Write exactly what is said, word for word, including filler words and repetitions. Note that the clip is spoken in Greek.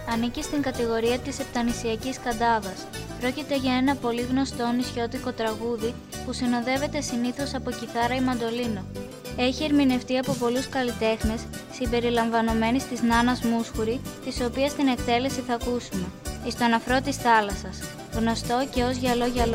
ανήκει στην κατηγορία της επτανησιακής καντάβας. Πρόκειται για ένα πολύ γνωστό νησιώτικο τραγούδι που συνοδεύεται συνήθως από κιθάρα ή μαντολίνο. Έχει ερμηνευτεί από πολλούς καλλιτέχνες, συμπεριλαμβανομένης της Νάνας Μούσχουρη, της οποίας την εκτέλεση θα ακούσουμε. «Εις τον αφρό της θάλασσας», γνωστό και ως «Γυαλό γυαλό».